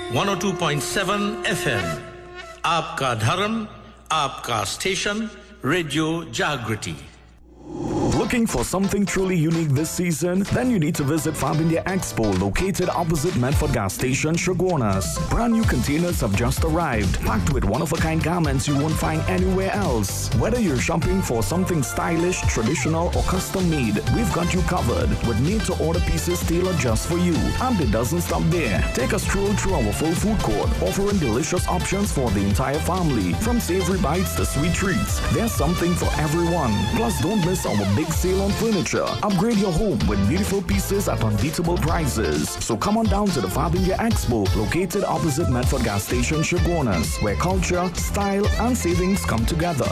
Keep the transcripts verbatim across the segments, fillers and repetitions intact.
one oh two point seven F M. आपका धर्म, आपका स्टेशन, रेडियो जागृति. Looking for something truly unique this season? Then you need to visit Fab India Expo, located opposite Medford Gas Station, Chaguanas. Brand new containers have just arrived, packed with one-of-a-kind garments you won't find anywhere else. Whether you're shopping for something stylish, traditional, or custom-made, we've got you covered with made-to-order pieces tailored just for you. And it doesn't stop there. Take a stroll through our full food court, offering delicious options for the entire family. From savory bites to sweet treats, there's something for everyone. Plus, don't miss our big sale on furniture. Upgrade your home with beautiful pieces at unbeatable prices. So come on down to the Fab India Expo, located opposite Medford Gas Station, Chaguanas, where culture, style, and savings come together.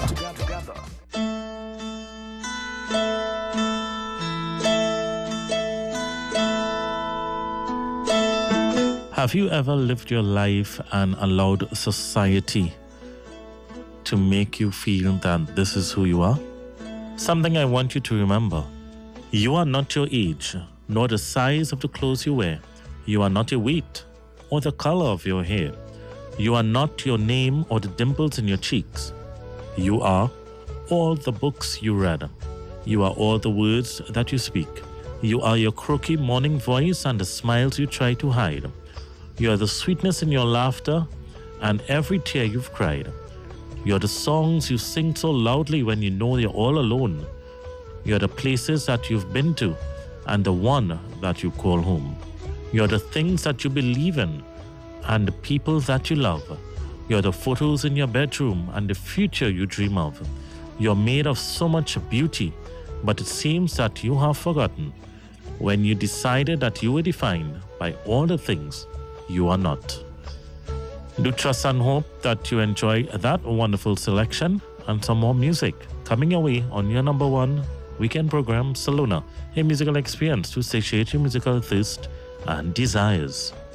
Have you ever lived your life and allowed society to make you feel that this is who you are? Something I want you to remember. You are not your age, nor the size of the clothes you wear. You are not your weight, or the color of your hair. You are not your name or the dimples in your cheeks. You are all the books you read. You are all the words that you speak. You are your croaky morning voice and the smiles you try to hide. You are the sweetness in your laughter and every tear you've cried. You're the songs you sing so loudly when you know you're all alone. You're the places that you've been to and the one that you call home. You're the things that you believe in and the people that you love. You're the photos in your bedroom and the future you dream of. You're made of so much beauty, but it seems that you have forgotten when you decided that you were defined by all the things you are not. Do trust and hope that you enjoy that wonderful selection and some more music coming your way on your number one weekend program, Salona, a musical experience to satiate your musical thirst and desires.